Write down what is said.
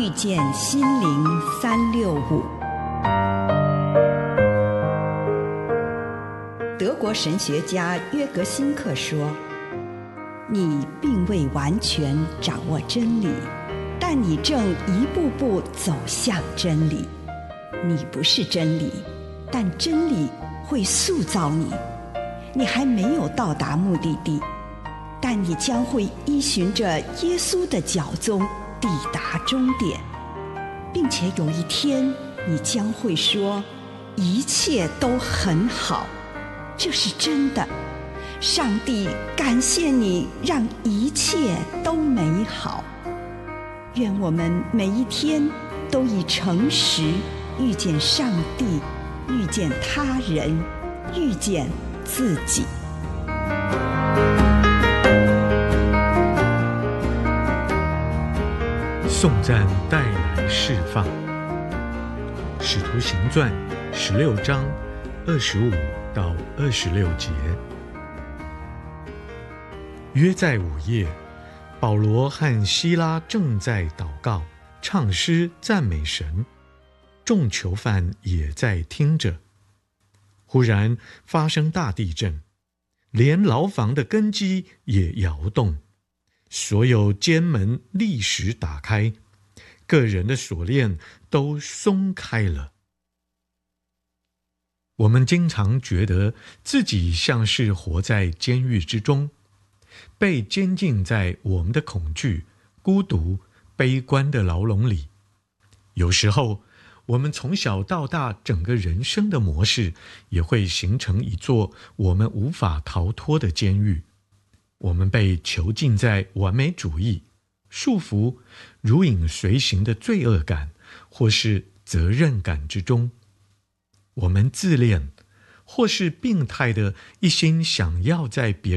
遇见心灵365。德国神学家约格辛克说，你并未完全掌握真理，但你正一步步走向真理。你不是真理，但真理会塑造你。你还没有到达目的地，但你将会依循着耶稣的脚踪抵达终点，并且有一天你将会说，一切都很好。这是真的。上帝感谢你，让一切都美好。愿我们每一天都以诚实遇见上帝，遇见他人，遇见自己。 颂赞带来释放。使徒行传16章25到26节。约在午夜，保罗和希拉正在祷告、唱诗赞美神，众囚犯也在听着。忽然发生大地震，连牢房的根基也摇动，所有监门立时打开，个人的锁链都松开了。我们经常觉得自己像是活在监狱之中，被监禁在我们的恐惧、孤独、悲观的牢笼里。有时候我们从小到大整个人生的模式也会形成一座我们无法逃脱的监狱。我们被囚禁在完美主义、束缚、如影随形的罪恶感或是责任感之中。我们自恋，或是病态的一心想要在别